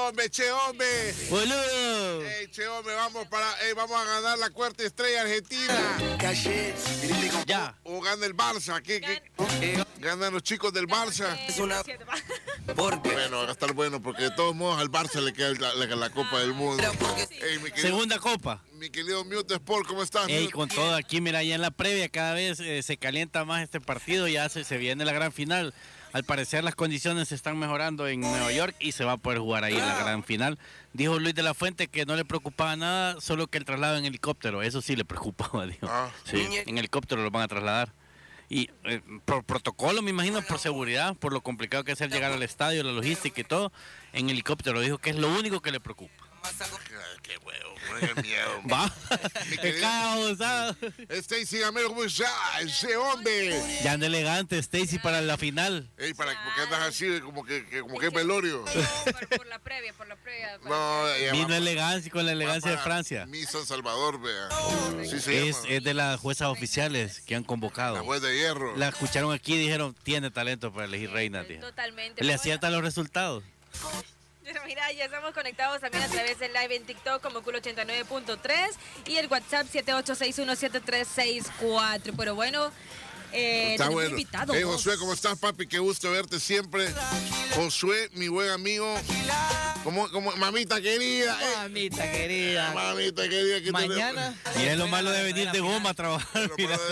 Che, hombre. ¡Boludo! Che, hombre, vamos a ganar la cuarta estrella argentina. Ya. O gana el Barça. ¿Qué? Ganan los chicos del Barça. Es una... Bueno, va a estar bueno porque de todos modos al Barça le queda la Copa del Mundo. Ey, Segunda copa. Mi querido Mute Sport, ¿cómo estás? Ey, con todo aquí, mira, ya en la previa cada vez se calienta más este partido, ya se viene la gran final. Al parecer las condiciones se están mejorando en Nueva York y se va a poder jugar ahí en la gran final. Dijo Luis de la Fuente que no le preocupaba nada, solo que el traslado en helicóptero, eso sí le preocupaba, dijo. Sí, en helicóptero lo van a trasladar. Y por protocolo, me imagino, por seguridad, por lo complicado que es el llegar al estadio, la logística y todo, en helicóptero dijo que es lo único que le preocupa. Qué huevo, qué miedo. Va, qué caos, ¿sabes? Stacy Gamero, ¿cómo está? Ese hombre. Ya anda elegante Stacy para la final. Ey, ¿por qué andas así como que es velorio? Por la previa. No, Vino elegancia con la elegancia de Francia. Mi San Salvador, vea. Sí, Es de las juezas oficiales que han convocado. La juez de hierro. La escucharon aquí y dijeron, tiene talento para elegir reina, tío. Totalmente. Le aciertan los resultados. Pero mira, ya estamos conectados también a través del live en TikTok como Cool89.3 y el WhatsApp 78617364. Pero bueno, está bueno. Invitado. Hey, Josué, ¿cómo estás, papi? Qué gusto verte siempre. Josué, mi buen amigo. ¿Cómo? Mamita querida. Mamita querida. Mamita querida. ¿Qué mañana. Y es lo malo de venir de Goma a trabajar.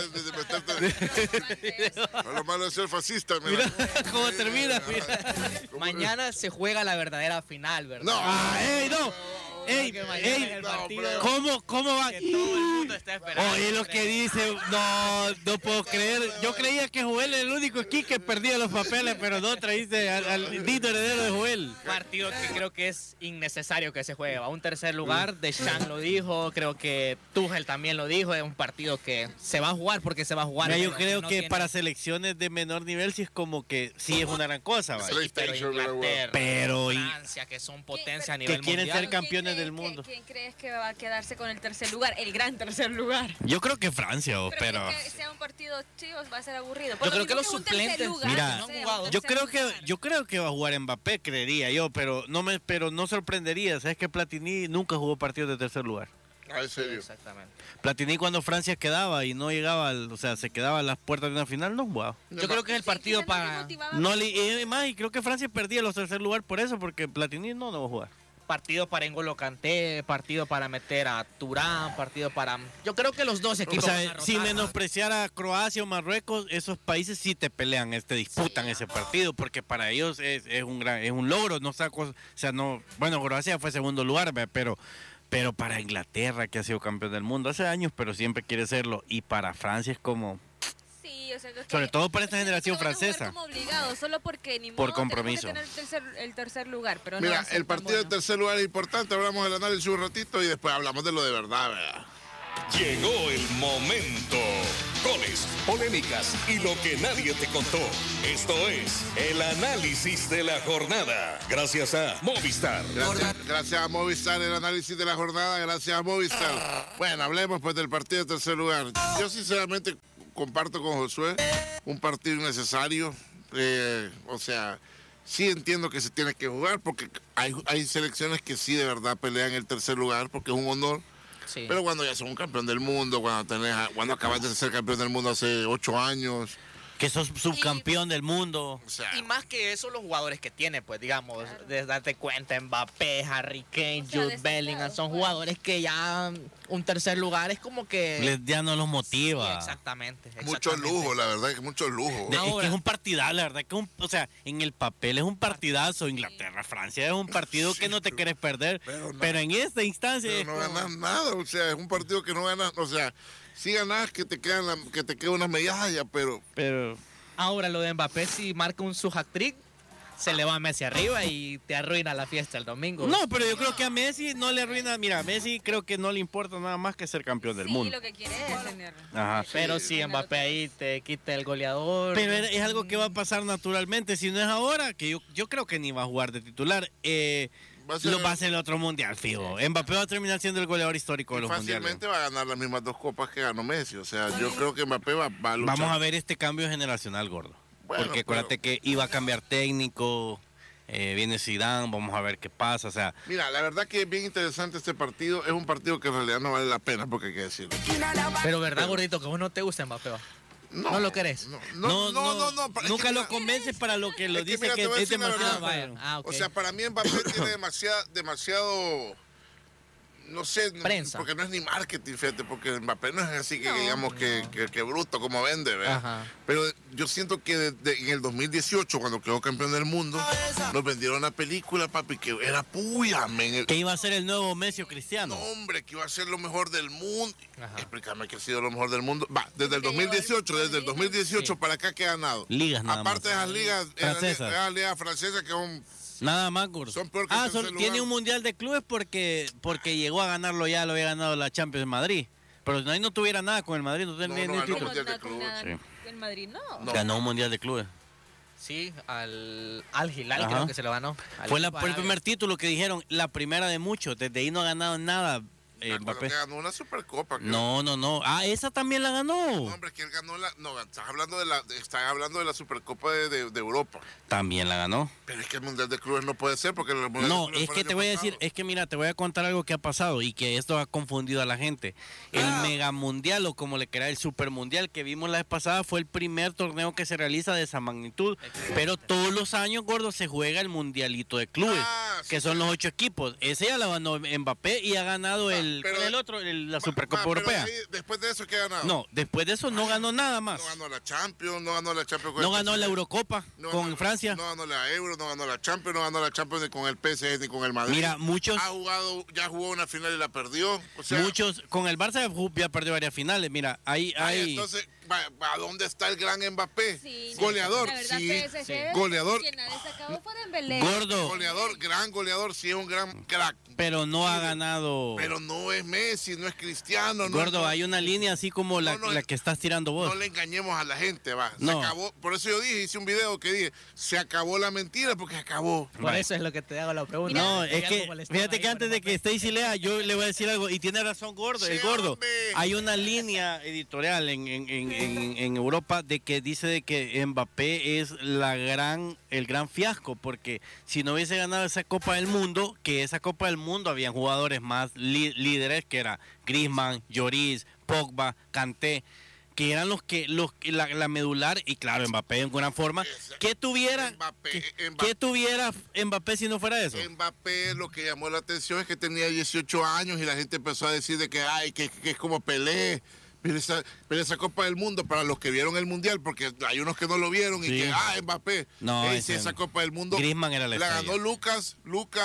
Lo malo de ser fascista. Mira cómo termina. Mañana se juega la verdadera final, ¿verdad? No. ¡Ey, no! ¡Ey! ¿Cómo va? Que todo el mundo está esperando. Oye, lo que dice, no puedo creer. Yo creía que Joel era el único aquí que perdía los papeles, pero no traíste al Dito heredero de Joel. Partido que creo que es innecesario que se juegue. A un tercer lugar, Deschamps lo dijo, creo que Tuchel también lo dijo, es un partido que se va a jugar porque se va a jugar. Mira, yo creo que para selecciones de menor nivel sí es como que sí es una gran cosa, ¿vale? Pero Inglaterra, pero Francia, que son potencia a nivel que quieren mundial. ser campeones del mundo. ¿Quién crees que va a quedarse con el tercer lugar? El gran tercer lugar. Yo creo que Francia, pero que sea un partido chivo va a ser aburrido. Yo creo que los suplentes, mira, no han jugado. yo creo que va a jugar Mbappé, creería yo, pero no sorprendería. ¿Sabes que Platini nunca jugó partidos de tercer lugar? Ah, ¿en serio? Exactamente. Platini cuando Francia quedaba y no llegaba, o sea, se quedaba a las puertas de una final, no jugaba. Yo creo que es el partido para... Y creo que Francia perdía los tercer lugar por eso, porque Platini no va a jugar. Partido para N'Golo Kanté, partido para meter a Turán, partido para... Yo creo que los dos equipos van a rotar, sin menospreciar a Croacia o Marruecos, esos países sí te pelean, disputan ese partido, porque para ellos es un logro, bueno, Croacia fue segundo lugar, pero para Inglaterra, que ha sido campeón del mundo hace años, pero siempre quiere serlo, y para Francia es como... Sí, o sea, sobre todo para esta generación francesa. Como obligado, solo porque ni por modo, compromiso. tenemos que tener el tercer lugar, pero mira, no el partido del tercer lugar es importante. Hablamos del análisis un ratito y después hablamos de lo de verdad, ¿verdad? Llegó el momento. Goles, polémicas y lo que nadie te contó. Esto es el análisis de la jornada. Gracias a Movistar. Gracias a Movistar, el análisis de la jornada. Gracias a Movistar. Bueno, hablemos pues del partido del tercer lugar. Yo sinceramente comparto con Josué un partido innecesario. O sea, sí entiendo que se tiene que jugar porque hay selecciones que sí de verdad pelean el tercer lugar porque es un honor. Sí. Pero cuando ya sos un campeón del mundo, cuando acabas de ser campeón del mundo hace 8 años. Que sos subcampeón del mundo. O sea, y más que eso, los jugadores que tiene, pues digamos, de darte cuenta, Mbappé, Harry Kane, Jude Bellingham, son jugadores que ya un tercer lugar es como que... Ya no los motiva. Sí, exactamente. Mucho lujo, la verdad, que mucho lujo. Es que es un partidazo, la verdad que o sea, en el papel es un partidazo. Inglaterra-Francia es un partido que no te quieres perder, pero en esta instancia... Pero no ganas nada, o sea, es un partido que no ganas, o sea... Sí ganás, que te queda una medalla, pero... Ahora, lo de Mbappé, si marca un su hat-trick, se le va a Messi arriba y te arruina la fiesta el domingo. No, pero yo creo que a Messi no le arruina... Mira, a Messi creo que no le importa nada más que ser campeón del mundo. Sí, lo que quiere es tener... Ajá. Pero si Mbappé ahí te quita el goleador... Pero es algo que va a pasar naturalmente. Si no es ahora, que yo creo que ni va a jugar de titular... va a ser el otro mundial, fijo. Mbappé va a terminar siendo el goleador histórico de los mundiales. Fácilmente va a ganar las mismas 2 copas que ganó Messi. O sea, yo creo que Mbappé va a luchar. Vamos a ver este cambio generacional, gordo. Bueno, porque acuérdate que iba a cambiar técnico. viene Zidane, vamos a ver qué pasa, o sea, Mira, la verdad que es bien interesante este partido. Es un partido que en realidad no vale la pena, porque hay que decirlo. Pero verdad, gordito, que vos no te gusta Mbappé. ¿Va? ¿No lo querés? No. Es nunca que lo mira, convences para lo que lo es que dice mira, que te voy a es decir la demasiado verdad. Bayern. Ok. O sea, para mí Mbappé tiene demasiado, no sé, Prensa. porque no es ni marketing, fíjate, porque Mbappé no es así que digamos que bruto como vende, ¿verdad? Ajá. Pero yo siento que en el 2018, cuando quedó campeón del mundo, nos vendieron una película, papi, que era puya, men. Que iba a ser el nuevo Messi o Cristiano. No, hombre, que iba a ser lo mejor del mundo. Ajá. Explícame qué ha sido lo mejor del mundo. Va, desde el 2018 Sí. para acá que ha ganado. Ligas nada Aparte de más. esas ligas, Francesas. esas ligas francesas que son... Nada más, gordo. Son peor que el tercer lugar. Tiene un mundial de clubes porque llegó a ganarlo ya, lo había ganado la Champions en Madrid. Pero si ahí no tuviera nada con el Madrid, no tendría No, ni no, título. Mundial de Con Clubes. nada, Sí. El Madrid no. No. Ganó un mundial de clubes. Sí, al Hilal Ajá. creo que se lo ganó. Al Fue equipo el árabe. primer título que dijeron, la primera de muchos. Desde ahí no ha ganado nada Me acuerdo Mbappé. que ganó una Supercopa. creo. No. Ah, esa también la ganó. No, hombre, que él ganó la... No, estás hablando de la Supercopa de Europa. También la ganó. Pero es que el Mundial de Clubes no puede ser porque el Mundial No, de Clubes es fue que el te año voy a pasado. decir, es que mira, te voy a contar algo que ha pasado y que esto ha confundido a la gente. El mega mundial o como le queda el super mundial que vimos la vez pasada fue el primer torneo que se realiza de esa magnitud. Pero todos los años, gordo, se juega el mundialito de clubes, Sí, que son los 8 equipos. Ese ya la ganó Mbappé y ha ganado pero- ¿cuál es el otro? La Supercopa Pero Europea. ahí, después de eso, ¿qué ha ganado? No, después de eso no ganó nada más. No ganó la Champions, no ganó la Champions con No el ganó la PSG, Eurocopa no con ganó- Francia. No ganó la Euro, no ganó la Champions, no ganó la Champions ni con el PSG ni con el Madrid. Mira, muchos Ya jugó una final y la perdió. O sea, con el Barça ya perdió varias finales. Mira, ay, hay entonces, ¿a dónde está el gran Mbappé? Sí, Goleador, la verdad, sí. PSG, Goleador. Quien ha destacado fue Dembélé. gordo, Goleador, gran goleador, sí es un gran crack. pero no ha ganado. Pero no es Messi, no es Cristiano. Gordo, no, hay una línea así como la que estás tirando vos. No le engañemos a la gente, va. Se No. acabó. Por eso yo hice un video que dije, se acabó la mentira porque se acabó. Por Vale. eso es lo que te hago la pregunta. No, Hay es algo que molestaba fíjate ahí que con antes de que Mbappé. Stacy lea, yo le voy a decir algo y tiene razón gordo, el Sí, gordo. hombre. Hay una línea editorial en Europa de que dice de que Mbappé es el gran fiasco porque si no hubiese ganado esa Copa del Mundo, que esa Copa del Mundo habían jugadores más líderes que era Griezmann, Lloris, Pogba, Kanté, que eran la medular y claro, Mbappé en buena forma. ¿Qué tuviera ¿qué tuviera Mbappé si no fuera eso? Mbappé, lo que llamó la atención es que tenía 18 años y la gente empezó a decir de que, ay, que es como Pelé. Pero esa Copa del Mundo, para los que vieron el Mundial, porque hay unos que no lo vieron y Sí. que, Mbappé. No, esa Copa del Mundo. Griezmann era la La estrella. ganó Lucas,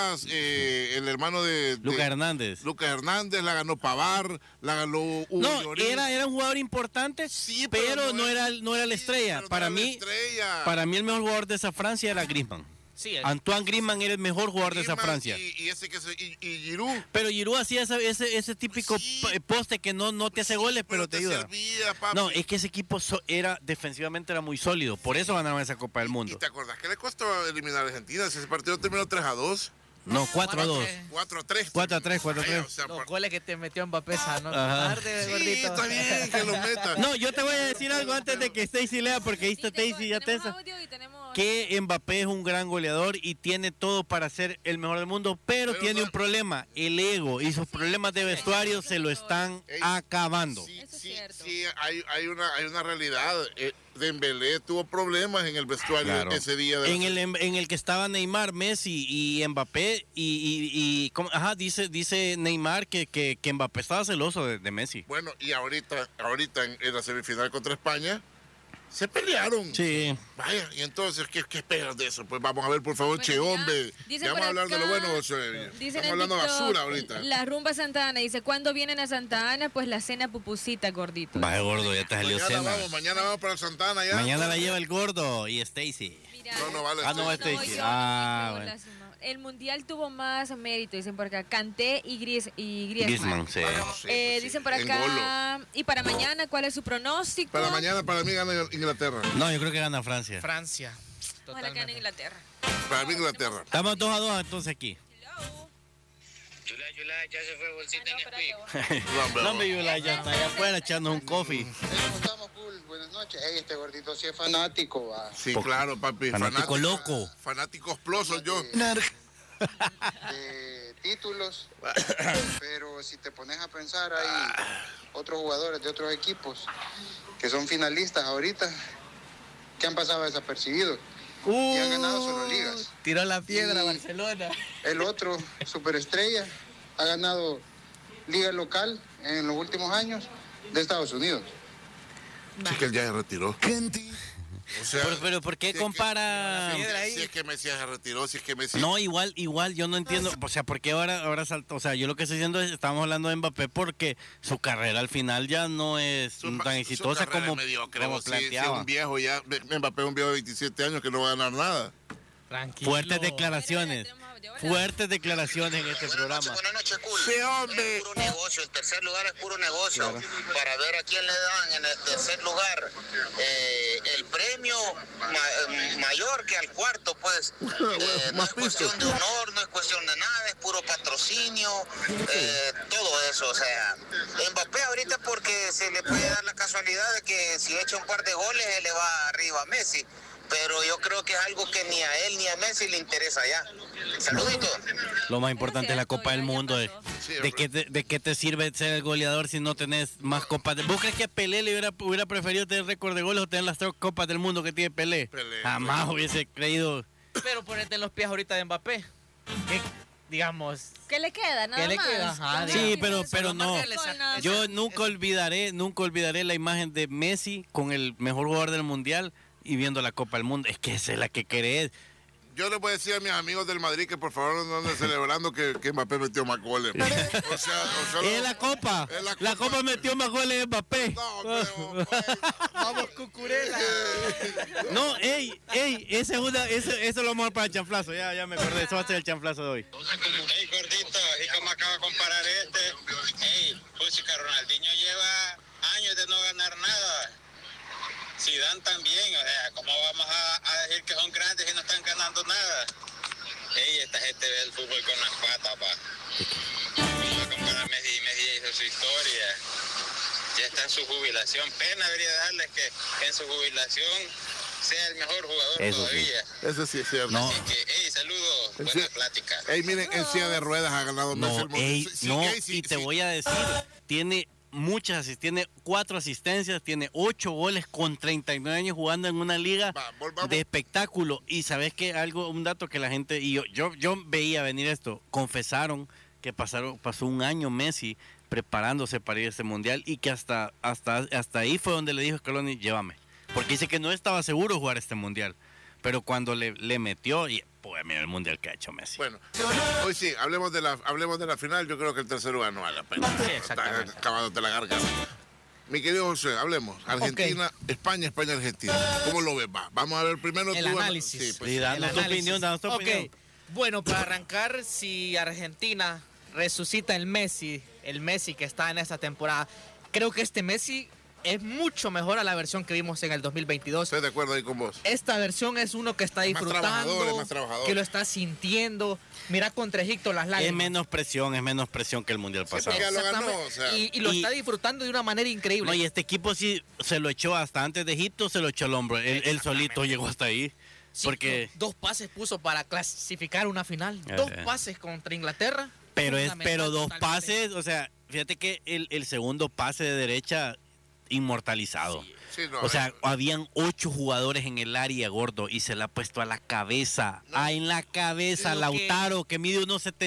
el hermano de Lucas Hernández. Lucas Hernández, la ganó Pavar, la ganó Hugo No, Lloris. era un jugador importante, Sí, pero no era la sí, estrella. pero no Para era la mí, estrella. para mí el mejor jugador de esa Francia era Griezmann. Sí, Antoine Griezmann era el mejor jugador de esa Griezmann Francia. y Giroud. Pero Giroud hacía ese típico Sí. Poste que no te hace goles, pero te ayuda. servía, papi. No, es que ese equipo defensivamente era muy sólido. Por eso ganaron esa Copa del ¿Y Mundo. te acordás que le costó eliminar a Argentina? Ese partido terminó 3-2, No, 4-2. 4-3. 4-3, 4-3. O sea, los goles que te metió Mbappé sano. Ajá. Tarde, sí, gordito. está bien que lo meta. No, yo te voy a decir algo antes de que Stacy lea, porque ahí está Stacy ya tenemos tensa. audio y tenemos... Que Mbappé es un gran goleador y tiene todo para ser el mejor del mundo, pero tiene no- un problema, el ego, y sus problemas de vestuario se lo están Ey, acabando. Sí, Eso es sí, cierto. sí, hay una realidad. Dembélé tuvo problemas en el vestuario Claro. ese día. De En el que estaba Neymar, Messi y Mbappé dice Neymar que Mbappé estaba celoso de Messi. Bueno, y ahorita en la semifinal contra España se pelearon. Sí. Vaya, y entonces, ¿qué esperas de eso? Pues vamos a ver, por favor, Bueno, che, ya, hombre. dicen Ya vamos por a hablar de lo acá, bueno, Josué. Dicen Estamos en hablando de TikTok, basura ahorita. La rumba Santa Ana dice, ¿cuándo vienen a Santa Ana? Pues la cena pupusita, gordito. Vaya gordo, ya te salió cena. Mañana vamos para Santana ya. Mañana la lleva el gordo y Stacy. Mira, No vale. Ah, no, No, Stacy. yo, Ah, yo, bueno. el mundial tuvo más mérito, dicen por acá. Kanté y Griezmann. Griezmann, sí. Sí, pues sí, Dicen por en golo. acá. Y para mañana, ¿cuál es su pronóstico? Para mañana, para mí gana Inglaterra. No, yo creo que gana Francia. Francia. Ojalá que gane Inglaterra. Para mí Inglaterra. Estamos 2-2 entonces aquí. Hello. Yula, ya se fue bolsita Ah, no, en espérate, Nesquik. vos. No, hombre, Yula, ya está allá afuera echando un coffee. ¿Cómo estamos, cool? Buenas noches. noches. Hey, este gordito sí es fanático. Sí, claro, papi. Fanático loco. Fanático exploso yo. De títulos. Pero si te pones a pensar, hay otros jugadores de otros equipos que son finalistas ahorita, que han pasado desapercibidos. Y han ganado solo ligas. Tiró la piedra Y Barcelona. el otro, superestrella, ha ganado liga local en los últimos años de Estados Unidos. Sí, que él ya se retiró. O sea, Pero ¿por qué si compara? Si es que Messi ya se retiró, si es que Messi... No, igual, yo no entiendo, o sea, ¿por qué ahora saltó? O sea, yo lo que estoy diciendo es, estamos hablando de Mbappé porque su carrera al final ya no es tan exitosa como planteaba. un viejo ya, Mbappé es un viejo de 27 años que no va a ganar nada. Tranquilo. Fuertes declaraciones en este programa. Buenas noches, cool. Sí, hombre. Es puro negocio, el tercer lugar es puro negocio. Para ver a quién le dan en el tercer lugar el premio mayor que al cuarto, pues. No es cuestión de honor, no es cuestión de nada, es puro patrocinio, todo eso. O sea, Mbappé ahorita porque se le puede dar la casualidad de que si echa un par de goles, él le va arriba a Messi. Pero yo creo que es algo que ni a él ni a Messi le interesa ya. Saluditos. Lo más importante es la Copa del Mundo. ¿De qué te sirve ser el goleador si no tenés más copas? ¿Vos crees que Pelé le hubiera preferido tener récord de goles o tener las 3 copas del mundo que tiene Pelé? Jamás hubiese creído. Pero ponete en los pies ahorita de Mbappé. ¿Qué, digamos? ¿Qué le queda? Nada ¿Qué le más. queda? Ajá, Sí, digamos. pero no. Nada Yo más. nunca olvidaré la imagen de Messi con el mejor jugador del mundial y viendo la Copa del Mundo. Es que esa es la que querés. Yo les voy a decir a mis amigos del Madrid que por favor no anden celebrando que Mbappé metió más goles. O sea, Es la Copa. La Copa metió más goles de Mbappé. No, pero, Vamos, Cucurella. No, eso lo vamos a dar para el chanflazo. Ya me acordé. Eso va a ser el chanflazo de hoy. Hey, gordito, ¿y cómo acaba de comparar este? Hey, puchica, Ronaldinho lleva años de no ganar nada. Zidane también, o sea, ¿cómo vamos a decir que son grandes y no están ganando nada? Ey, esta gente ve el fútbol con las patas, pa. Vamos a comparar a Messi ya hizo su historia. Ya está en su jubilación. Pena debería dejarles que en su jubilación sea el mejor jugador Eso todavía. eso sí es cierto. No. Así que, hey, saludos, buena plática. Ey, miren, en silla de ruedas ha ganado Messi No, el mundo. y te voy a decir, tiene 4 asistencias, tiene 8 goles con 39 años jugando en una liga Volvamos. de espectáculo. Y sabes que un dato que la gente, y yo veía venir esto, confesaron que pasó un año Messi preparándose para ir a este mundial y que hasta ahí fue donde le dijo a Scaloni, llévame. Porque dice que no estaba seguro jugar este mundial. Pero cuando le metió, y pues mira el mundial que ha hecho Messi. Bueno, hoy sí, hablemos de la final. Yo creo que el tercer lugar no vale la pena. Sí, exactamente. Está acabándote la garganta. Mi querido José, hablemos. Argentina, España, Argentina. ¿Cómo lo ves? Vamos a ver primero El análisis. Sí, pues, Sí, danos tu opinión, Ok, bueno, para arrancar, si Argentina resucita el Messi que está en esta temporada, creo que este Messi es mucho mejor a la versión que vimos en el 2022. Estoy de acuerdo ahí con vos. Esta versión es uno que está Más disfrutando, trabajador. que lo está sintiendo. Mira contra Egipto las lágrimas. Es menos presión que el mundial pasado. porque ya lo ganó, Exactamente. o sea. y lo está disfrutando de una manera increíble. No, y este equipo sí se lo echó hasta antes de Egipto, se lo echó al hombro. Él solito llegó hasta ahí. Sí, Porque, 2 pases puso para clasificar una final. 2 pases contra Inglaterra. pero 2 totalmente. pases, o sea, fíjate que el segundo pase de derecha inmortalizado. Sí, no, O sea, habían 8 jugadores en el área, gordo, y se la ha puesto a la cabeza. En la cabeza, Lo Lautaro, que mide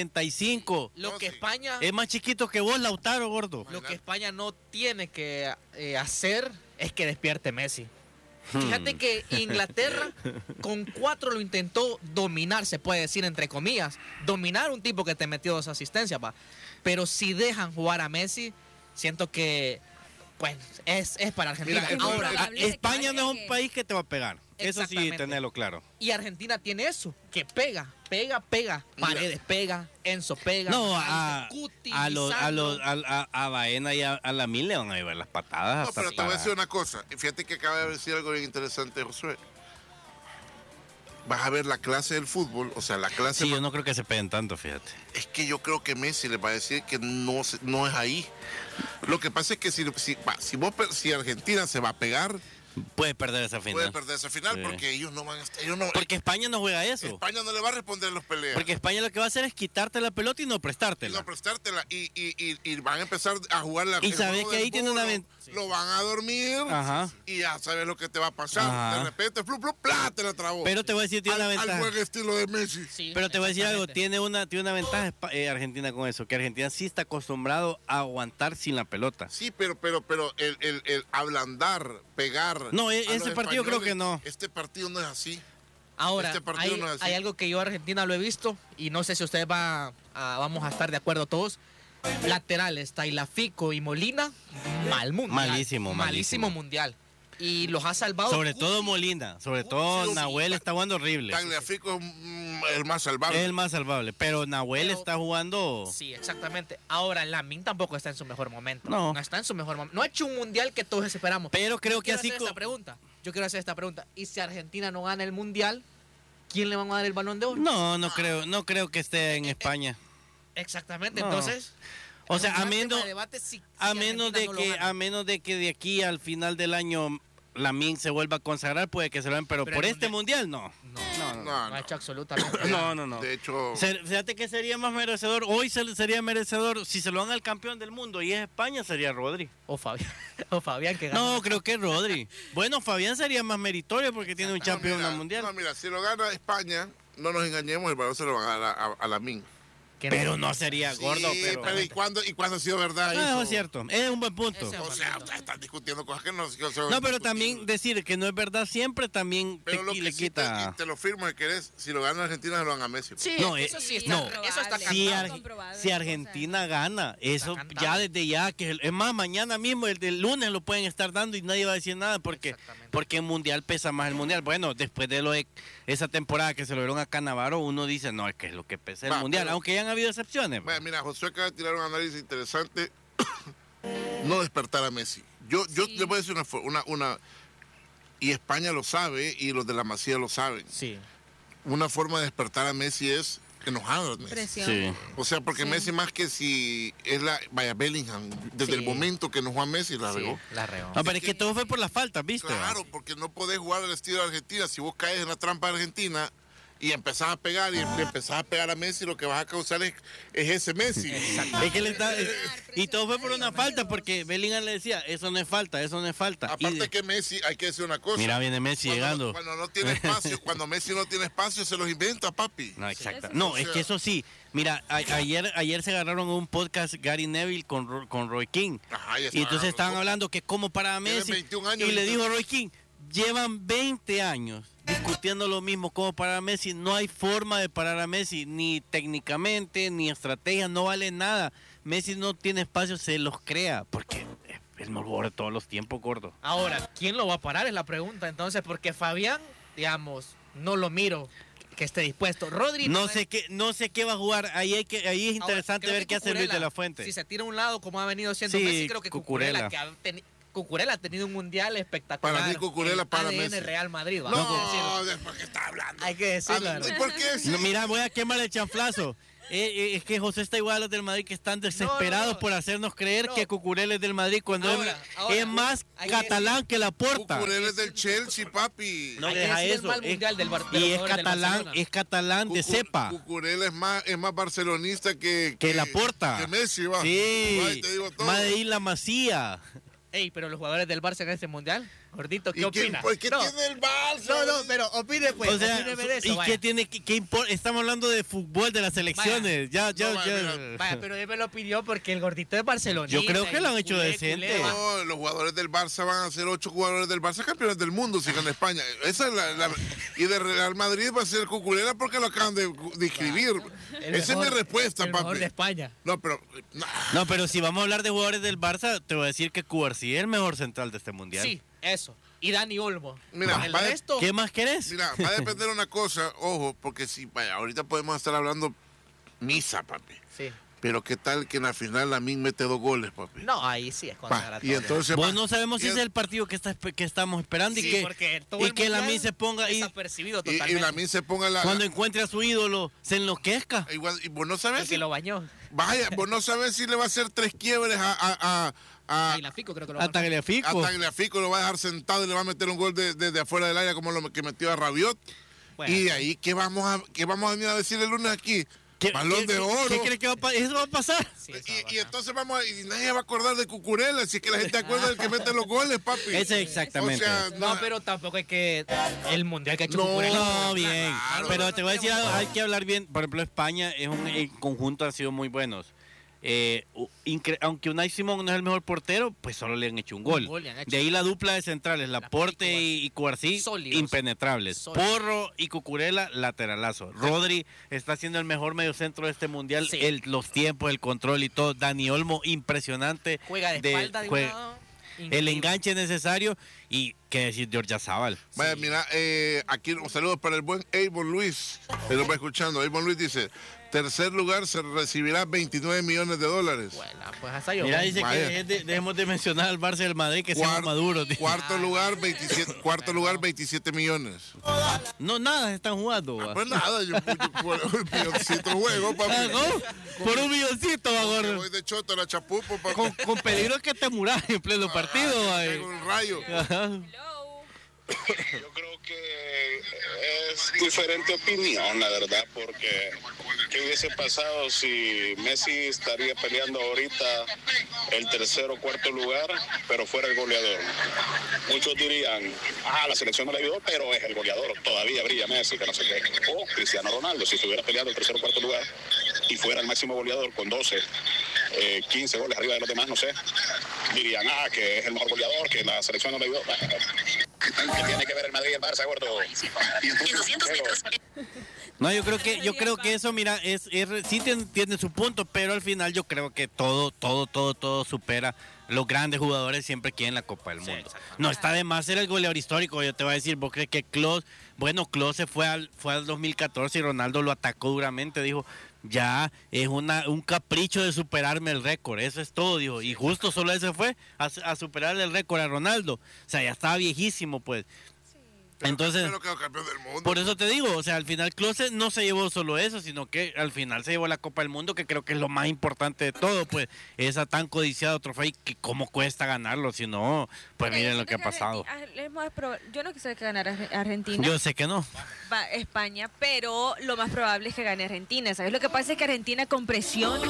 1.75. Lo No, que sí. España... Es más chiquito que vos, Lautaro, gordo. Lo que España no tiene que hacer es que despierte Messi. Fíjate que Inglaterra con 4 lo intentó dominar, se puede decir entre comillas. Dominar un tipo que te metió 2 asistencias, pa. Pero si dejan jugar a Messi, siento que pues es para Argentina. Mira, Ahora, España no es un país que te va a pegar. Eso sí, Exactamente. tenerlo claro. y Argentina tiene eso, que pega. Paredes pega, Enzo pega. No, Mauricio Cuti, a Lisandro. Baena y a la Mil le van a llevar las patadas. No, hasta pero te voy a para- decir una cosa. Y fíjate que acaba de decir algo bien interesante, Josué. Vas a ver la clase del fútbol, o sea, la clase... Sí, yo no creo que se peguen tanto, fíjate. Es que yo creo que Messi le va a decir que no es ahí. Lo que pasa es que si Argentina se va a pegar, Puede perder esa puede final. perder esa final Sí. porque ellos no van a estar. Ellos no, Porque España no juega eso. España no le va a responder en los peleas. Porque España lo que va a hacer es quitarte la pelota y no Y prestártela. no prestártela y van a empezar a jugar la Y el sabes juego que del ahí tiene una bolo, lo van a dormir Ajá. y ya sabes lo que te va a pasar. Ajá. De repente, plá, te la trabó. Pero te voy a decir, tiene una al ventaja. buen estilo de Messi. Sí, Pero te voy a decir algo, exactamente. tiene una ventaja Argentina con eso, que Argentina sí está acostumbrado a aguantar sin la pelota. Sí, pero el ablandar, pegar. No, a ese los partido creo españoles, que no. Este partido no es así. Ahora, Este partido no es así. hay algo que yo a Argentina lo he visto y no sé si ustedes vamos a estar de acuerdo todos. Laterales, Tagliafico y Molina, mal mundial. Malísimo. Mundial. Y los ha salvado. Sobre todo Molina, sobre todo Sí, Nahuel está jugando horrible. Tagliafico es el más salvable. Es el más salvable, pero Nahuel Pero- está jugando... Sí, exactamente. Ahora, Lamine tampoco está en su mejor momento. No. está en su mejor momento. No ha hecho un mundial que todos esperamos. Pero creo Yo que quiero así... hacer esta pregunta. Yo quiero hacer esta pregunta. ¿Y si Argentina no gana el mundial, quién le van a dar el Balón de Oro? No creo que esté en España. Exactamente. No. Entonces, O sea, es a un tema menos, de debate si a menos Argentina de no lo que, gana. a menos de que de aquí al final del año Lamine se vuelva a consagrar, puede que se lo den, pero Pero por el este mundial no. No ha hecho absolutamente No, nada. no. De hecho, Fíjate que sería más merecedor, hoy sería merecedor, si se lo dan al campeón del mundo y es España, sería Rodri. O Fabián, o Fabián que gana. No, creo que es Rodri. Bueno, Fabián sería más meritorio porque tiene un campeón mira, mundial. no, mira, si lo gana España, no nos engañemos, el balón se lo van a dar a Lamine. Que Pero no sería gordo, Sí, pero... ¿y cuándo ha sido verdad Ah, eso? es cierto, es un buen punto. Ese- O sea, están discutiendo cosas que no son No, pero también discutibles. decir que no es verdad siempre también Pero lo le que sí quita... te lo firmo es que si lo gana Argentina, se lo dan a Messi. Sí, No, eso sí está, no. eso está Probable. Si, cantado. comprobado, si o Argentina gana, eso cantado. ya desde ya, que es más, mañana mismo, el lunes lo pueden estar dando y nadie va a decir nada porque en Mundial pesa más el Mundial. Bueno, después de esa temporada que se lo dieron a Cannavaro, uno dice, no, es que es lo que pesa el Va, Mundial, pero- aunque ya han habido excepciones. Bueno, mira, Josué acaba de tirar un análisis interesante. No despertar a Messi. Yo le voy a decir una y España lo sabe y los de la Masía lo saben. Sí. Una forma de despertar a Messi es enojado a Messi. Presión. Sí. O sea, porque Sí. Messi más que si es vaya Bellingham, desde Sí. el momento que enojó a Messi la Sí, regó. la regó. No, pero es que todo fue por las faltas, ¿viste? Claro, porque no podés jugar al estilo de Argentina. Si vos caes en la trampa de Argentina y empezás a pegar y le empezás a pegar a Messi, lo que vas a causar es ese Messi. Es que y todo fue por una falta, porque Bellingham le decía, eso no es falta, eso no es falta. Aparte que Messi, hay que decir una cosa. Mira, viene Messi Cuando llegando. Cuando no tiene espacio, cuando Messi no tiene espacio, se los inventa, papi. No, exacto. Eso No, sí. es que eso sí. Mira, ayer se agarraron un podcast Gary Neville con Roy King. Ajá, ya Y entonces estaban hablando. hablando que cómo para Tienen Messi. 21 años Y le ahorita. dijo Roy King, llevan 20 años discutiendo lo mismo como para Messi. No hay forma de parar a Messi, ni técnicamente, ni estrategia, no vale nada. Messi no tiene espacio, se los crea, porque es el mejor de todos los tiempos, gordo. Ahora, ¿quién lo va a parar? Es la pregunta. Entonces, porque Fabián, digamos, no lo miro que esté dispuesto. Rodri No es- sé qué va a jugar. Ahí es Ahora, interesante creo ver que qué hace Luis Cucurella, de la Fuente. Si se tira a un lado, como ha venido haciendo Sí, Messi, creo que Cucurella. Cucurella ha tenido un mundial espectacular. Para mí, Cucurella El para ADN Messi. Real Madrid. ¿va? Hay que decirlo. No, después que está hablando. Hay que decirlo. Ah, ¿y por qué? No, mira, voy a quemar el chanflazo. Es que José está igual a los del Madrid que están desesperados no. por hacernos creer No. que Cucurella es del Madrid cuando Ahora, es más hay que catalán que la Porta. Cucurella es del Chelsea, papi. No Hay que deja decir el eso. mal mundial del Bar- de Y los es jugadores del Barcelona. es catalán de cepa. Cucurella es más barcelonista que Que la Porta. Que Messi, va. Sí. Va, y te digo todo. Más de Isla Masía. Ey, pero los jugadores del Barça en este mundial, gordito, ¿qué ¿Y opina? ¿Por qué no, tiene el Barça? no, pero opine pues. O sea, opíneme de eso, ¿y vaya. qué tiene qué importa? Estamos hablando de fútbol, de las selecciones. Ya. Vaya, pero él me lo pidió porque el gordito es barcelonista. Yo creo que lo han y hecho decente. va. No, los jugadores del Barça van a ser 8 jugadores del Barça campeones del mundo si gana España. Esa es y de Real Madrid va a ser Cucurella porque lo acaban de escribir. El Esa mejor- es mi respuesta, el mejor papi. de España. No, pero No, pero si vamos a hablar de jugadores del Barça, te voy a decir que Cubarsí es el mejor central de este mundial. Sí, eso. Y Dani Olmo. Mira, el va de- resto. ¿Qué más querés? mira, va a depender una cosa, ojo, porque si vaya, ahorita podemos estar hablando misa, papi. Sí. Pero qué tal que en la final Lamine mete 2 goles, papi. No, ahí sí es Pa, consagratorio. y entonces Pues no sabemos si ese es el partido que estamos esperando Sí, y que, porque todo y el que mundial Lamine se ponga y desapercibido y totalmente. Lamine se ponga la... cuando encuentre a su ídolo se enloquezca. Igual, y vos no sabes El si... que lo bañó. Vaya, vos no sabes si le va a hacer 3 quiebres a Y la Fico creo que lo A bañó. Tagliafico. Tagliafico, lo va a dejar sentado y le va a meter un gol desde afuera del área como lo que metió a Rabiot. Bueno. Y de ahí, ¿qué vamos a venir a decir el lunes aquí? Balón de oro. ¿Qué crees que eso va a pasar? Sí, eso va a Y pasar. entonces y nadie va a acordar de Cucurella, si es que la gente acuerda del que mete los goles, papi. Ese exactamente. O sea, No, pero tampoco es que el mundial que ha hecho Cucurella- No, bien. Claro. Pero te voy a decir algo, hay que hablar bien. Por ejemplo, España en conjunto han sido muy buenos. Aunque Unai Simón no es el mejor portero, pues solo le han hecho un gol. Un gol le han hecho. De ahí la dupla de centrales, Laporte Laporte y Cubarsí, Sólidos. impenetrables. Sólidos. Porro y Cucurella, lateralazo. Rodri está siendo el mejor mediocentro de este mundial. Sí. Los tiempos, el control y todo. Dani Olmo, impresionante. Juega de espalda de un juega- lado, el increíble. enganche necesario y qué decir de Oryazábal. Vaya, mira, aquí un saludo para el buen Avon Luis, que nos va escuchando. Avon Luis dice, tercer lugar se recibirá $29 millones. Bueno, pues hasta yo. Mira, dice Vaya. que dejemos de mencionar al Barça del Madrid que seamos maduros. tío. Cuarto lugar, 27 millones. No, nada se están jugando. va. Pues nada, yo por un milloncito juego, papi. Ah, ¿no? Por un milloncito, va, Me gordo. voy de choto a la chapupo, papi. Con peligro que te muras en pleno partido. va, Tengo un rayo. Ajá. Hello. Yo creo que es diferente opinión, la verdad, porque ¿qué hubiese pasado si Messi estaría peleando ahorita el tercer o cuarto lugar, pero fuera el goleador? Muchos dirían, la selección no le ayudó, pero es el goleador, todavía brilla Messi, que no sé qué. O Cristiano Ronaldo, si estuviera peleando el tercer o cuarto lugar y fuera el máximo goleador con 12, 15 goles arriba de los demás, no sé, dirían, que es el mejor goleador, que la selección no le ayudó. ¿Qué tiene que ver el Madrid y el Barça, gordo? No, yo creo que eso, mira, sí tiene su punto, pero al final yo creo que todo supera. Los grandes jugadores siempre quieren la Copa del Mundo. No está de más ser el goleador histórico. Yo te voy a decir, ¿vos crees que Klose se fue al 2014 y Ronaldo lo atacó duramente? Dijo, ya es un capricho de superarme el récord. Eso es todo, dijo. Y justo solo ese fue a superarle el récord a Ronaldo. O sea, ya estaba viejísimo, pues. Entonces, Pero quedó campeón del mundo. por eso te digo, o sea, al final Klose no se llevó solo eso, sino que al final se llevó la Copa del Mundo, que creo que es lo más importante de todo, pues, esa tan codiciado trofeo y que cómo cuesta ganarlo, si no, pues Mira, miren yo lo que ha siento pasado. Es más yo no quisiera que ganara Argentina. Yo sé que no. España, pero lo más probable es que gane Argentina. ¿Sabes? Lo que pasa es que Argentina con presión,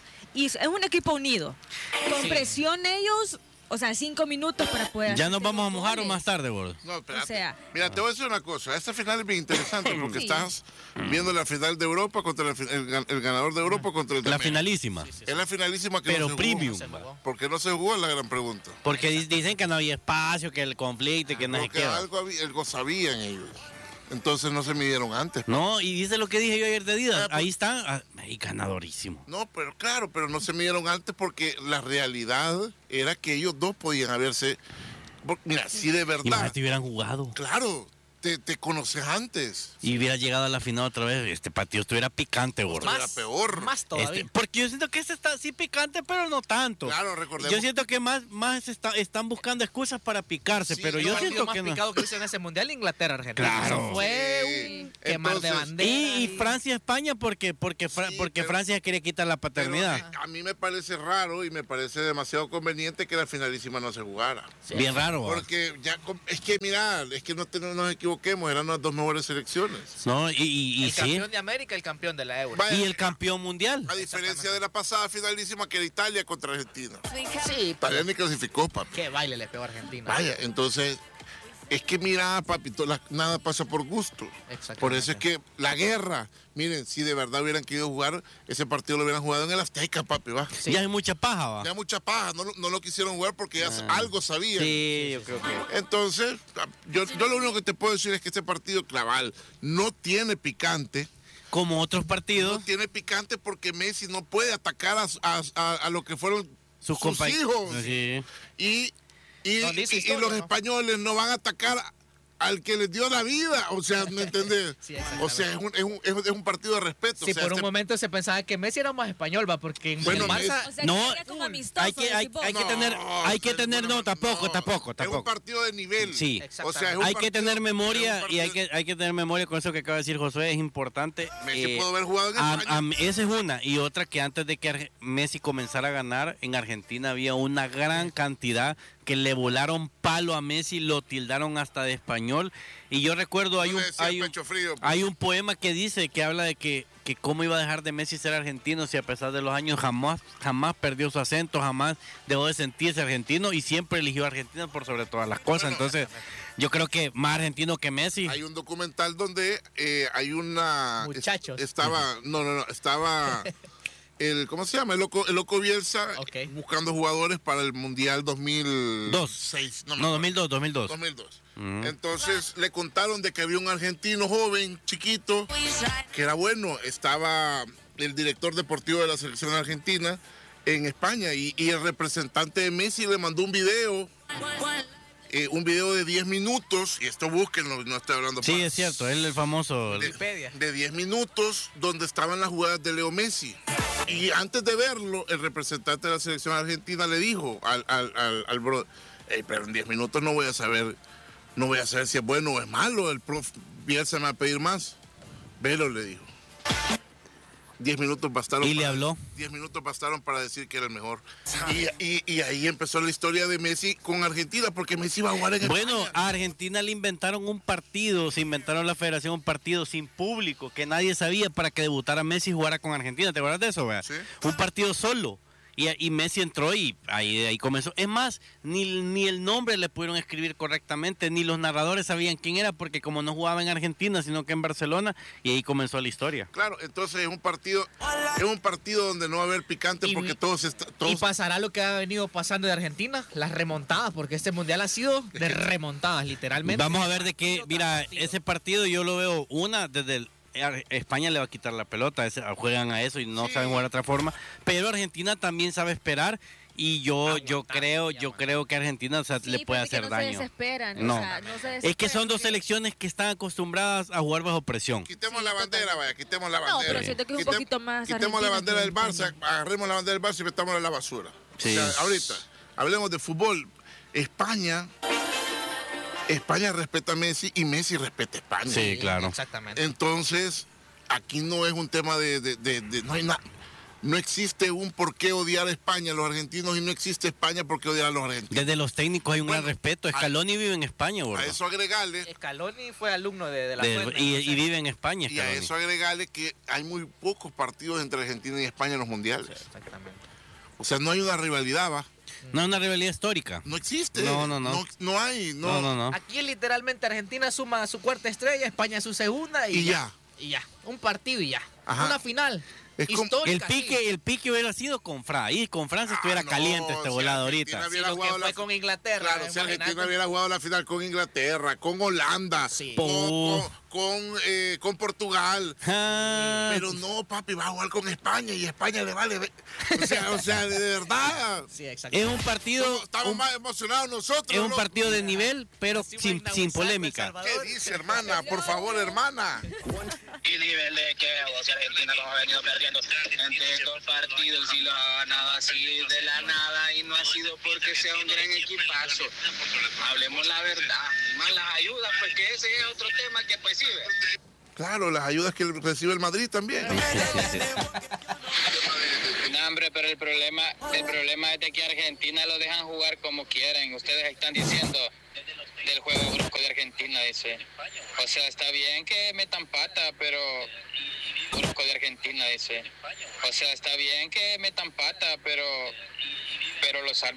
es un equipo unido. Con presión ellos, o sea, 5 minutos para poder... ¿Ya hacer nos vamos a los mojar o goles. más tarde, gordo? No, espérate. O sea- Mira, te voy a decir una cosa. Esta final es bien interesante porque Sí. estás viendo la final de Europa contra el ganador de Europa contra el de La México. finalísima. Es la finalísima que Pero no se premium. jugó. ¿Por qué no se jugó? Es la gran pregunta. Porque dicen que no había espacio, que el conflicto y que no sé Porque qué. algo sabían ellos. Entonces no se midieron antes. No, y dice lo que dije yo ayer de Adidas. Ahí está, ahí ganadorísimo. No, pero claro, pero no se midieron antes porque la realidad era que ellos dos podían haberse... Mira, si de verdad, Imagínate hubieran jugado. claro, te conoces antes. Y hubiera llegado a la final otra vez, este partido estuviera picante, gordo. Era peor. Más todavía. Porque yo siento que este está sí picante, pero no tanto. Claro, recordemos. Yo siento que más están buscando excusas para picarse, Sí, pero no, yo el siento más que no. picado que hizo en ese mundial Inglaterra-Argentina. Claro. Eso fue Sí. un quemar de Entonces- bandera. Y Francia-España porque pero- Francia quería quitar la Pero, paternidad. a mí me parece raro y me parece demasiado conveniente que la finalísima no se jugara. Bien raro. ¿va? Porque es que mira, es que no nos equivoquemos, eran las dos mejores selecciones. No, y El sí. campeón de América, el campeón de la Euro. Vaya, Y el campeón mundial. a diferencia de la pasada finalísima que era Italia contra Argentina. Sí, Italia ni clasificó, papi. qué baile le pegó a Argentina. Vaya, entonces, es que mira, papi, nada pasa por gusto. Exactamente. Por eso es que la guerra, miren, si de verdad hubieran querido jugar, ese partido lo hubieran jugado en el Azteca, papi, va. Ya hay mucha paja, va. Ya mucha paja, no lo quisieron jugar porque ya algo sabían. Sí, yo creo que. Entonces, yo lo único que te puedo decir es que este partido claval no tiene picante. Como otros No partidos, tiene picante porque Messi no puede atacar a lo que fueron sus sus compañeros. hijos. Sí. Y No, dice los historia, ¿no? españoles no van a atacar al que les dio la vida, o sea, ¿me entendés? Sí, O sea, es un partido de respeto. Sí, o sea, por un momento se pensaba que Messi era más español, va, porque en Bueno, el Barça... O sea, No, que era como amistoso, hay que tener, no, tampoco. Es un partido de nivel. Sí. O sea, es un Hay que partido- tener memoria es un y partido- hay que tener memoria con eso que acaba de decir Josué, es importante. Messi pudo haber jugado en España. Esa es una. Y otra que antes de que Messi comenzara a ganar, en Argentina había una gran cantidad que le volaron palo a Messi, lo tildaron hasta de español. Y yo recuerdo, No le decían pecho frío, pues. hay un poema que dice, que habla de que cómo iba a dejar de Messi ser argentino si a pesar de los años jamás perdió su acento, jamás dejó de sentirse argentino y siempre eligió a Argentina por sobre todas las cosas. Entonces, yo creo que más argentino que Messi. Hay un documental donde hay una... Muchachos. Estaba ¿cómo se llama? El loco Bielsa Ok. buscando jugadores para el Mundial 2006. No, 2002. 2002. Entonces le contaron de que había un argentino joven, chiquito, que era bueno. Estaba el director deportivo de la selección argentina en España y el representante de Messi le mandó un video de 10 minutos, y esto búsquenlo, no estoy hablando Sí, para- es cierto, él es el famoso. de 10 minutos donde estaban las jugadas de Leo Messi. Y antes de verlo, el representante de la selección argentina le dijo al bro, pero en 10 minutos no voy a saber si es bueno o es malo, el prof Bielsa me va a pedir más. Velo, le dijo. 10 minutos bastaron. ¿Y le habló? 10 minutos bastaron para decir que era el mejor. Y ahí empezó la historia de Messi con Argentina, porque Messi iba a jugar en Bueno, España. a Argentina le inventaron un partido, se inventaron la federación un partido sin público, que nadie sabía para que debutara Messi y jugara con Argentina. ¿Te acuerdas de eso, vea? Sí. Un partido solo. Y Messi entró y ahí comenzó. Es más, ni el nombre le pudieron escribir correctamente, ni los narradores sabían quién era, porque como no jugaba en Argentina, sino que en Barcelona, y ahí comenzó la historia. Claro, entonces es un partido donde no va a haber picante, Y- porque todos Y pasará lo que ha venido pasando de Argentina, las remontadas, porque este mundial ha sido de remontadas, literalmente. Vamos a ver de qué, mira, ese partido yo lo veo, desde España le va a quitar la pelota, juegan a eso y no saben jugar de otra forma, pero Argentina también sabe esperar y yo creo que Argentina, o sea, Sí, le puede pero es que hacer no daño. se desesperan, No. o sea, no se Es que desesperan, son dos porque- selecciones que están acostumbradas a jugar bajo presión. Quitemos Sí, la bandera, totalmente. vaya, quitemos la No, bandera. pero siento que es un poquito más Quitemos la Argentina bandera que del Barça, España. agarremos la bandera del Barça y metámosla en la basura. Sí. O sea, ahorita, hablemos de fútbol. España respeta a Messi y Messi respeta a España. Sí, claro. Exactamente. Entonces, aquí no es un tema no hay nada. No existe un por qué odiar a España, los argentinos, y no existe España por qué odiar a los argentinos. Desde los técnicos hay un gran Bueno, respeto. Scaloni vive en España, A gordo. eso agregarle, Scaloni fue alumno de la De- Fuente, y entonces- vive en España, y a Scaloni. eso agregarle que hay muy pocos partidos entre Argentina y España en los mundiales. Exactamente. O sea, no hay una rivalidad, ¿va? No es una rivalidad histórica. No existe. No. No hay. No. Aquí literalmente Argentina suma su cuarta estrella, España su segunda Y ya. Y ya. Un partido y ya. Ajá. Una final. Es como- Histórica. El pique hubiera sido con Fra. Y con Francia estuviera no, caliente este si volado Argentina ahorita. hubiera Lo que jugado fue la- con Inglaterra. Claro, si imagínate. Argentina hubiera jugado la final con Inglaterra, con Holanda, Sí. con Portugal. Ah, Pero no, papi, va a jugar con España y España le vale. O sea, de verdad. Sí, exacto. es un partido, Estamos más emocionados nosotros. es un loco. partido de nivel, pero Así fue sin inaugurado polémica. El Salvador. ¿Qué dice, hermana? Por favor, hermana. Y nivel de que si Argentina como ha venido perdiendo entre estos partidos y lo ha ganado así de la nada y no ha sido porque sea un gran equipazo. Hablemos la verdad. Más las ayudas, pues que ese es otro tema que pues sí, ¿ves? Claro, las ayudas que recibe el Madrid también. No, hombre, pero el problema es de que Argentina lo dejan jugar como quieren. Ustedes están diciendo del juego brusco de Argentina, dice. O sea, está bien que metan pata, pero brusco de Argentina, dice. O sea, está bien que metan pata, pero los árbitros